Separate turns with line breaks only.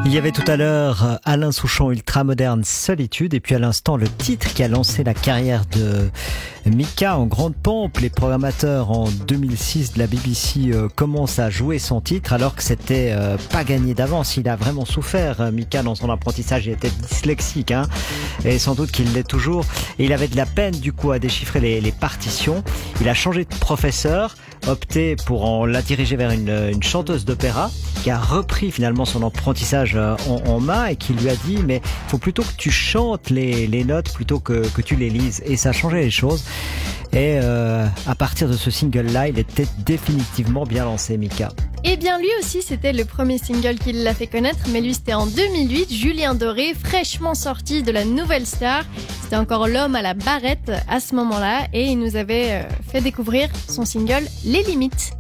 Il y avait tout à l'heure Alain Souchon, Ultramoderne Solitude, et puis à l'instant le titre qui a lancé la carrière de Mika en grande pompe. Les programmateurs en 2006 de la BBC commencent à jouer son titre alors que c'était pas gagné d'avance. Il a vraiment souffert, Mika, dans son apprentissage. Il était dyslexique, et sans doute qu'il l'est toujours. Et il avait de la peine du coup à déchiffrer les partitions. Il a changé de professeur, opté pour la diriger vers une chanteuse d'opéra qui a repris finalement son apprentissage en main et qui lui a dit mais il faut plutôt que tu chantes les notes plutôt que tu les lises, et ça a changé les choses. Et à partir de ce single-là, il était définitivement bien lancé, Mika.
Eh bien lui aussi c'était le premier single qui l'a fait connaître, mais lui c'était en 2008, Julien Doré, fraîchement sorti de la Nouvelle Star. C'était encore l'homme à la barrette à ce moment-là et il nous avait fait découvrir son single Les Limites.